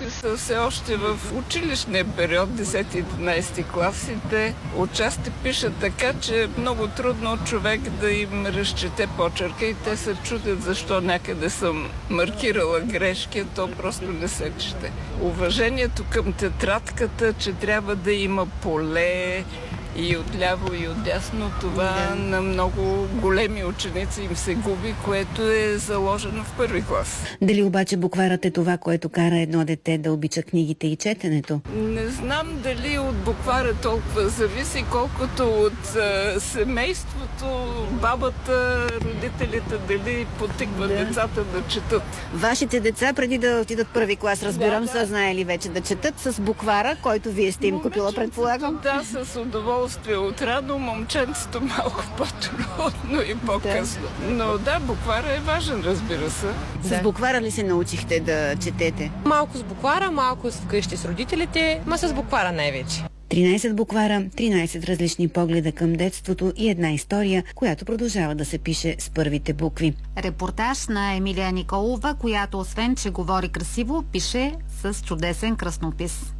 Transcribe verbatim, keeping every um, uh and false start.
букви са все още в училищния период, десети-единайсети класите. Отчасти пишат така, че е много трудно човек да им разчете почерка и те се чудят защо някъде съм маркирала грешки, то просто не се чете. Уважението към тетрадката, че трябва да има поле и отляво и отдясно, това да. На много големи ученици им се губи, което е заложено в първи клас. Дали обаче букварът е това, което кара едно дете да обича книгите и четенето? Не знам дали от буквара толкова зависи, колкото от а, семейството, бабата, родителите, дали потикват да. Децата да четат. Вашите деца преди да отидат първи клас, разбирам, да, да. Са знаели вече да четат с буквара, който вие сте им купила, предполагам? Да, с удоволствие. Отрано, момченцето малко по-трудно и по-късно. Да. Но да, буквара е важен, разбира се. С да. Буквара ли се научихте да четете? Малко с буквара, малко вкъщи с родителите, ма с буквара най-вече. тринайсет буквара, тринайсет различни погледа към детството и една история, която продължава да се пише с първите букви. Репортаж на Емилия Николова, която освен, че говори красиво, пише с чудесен краснопис.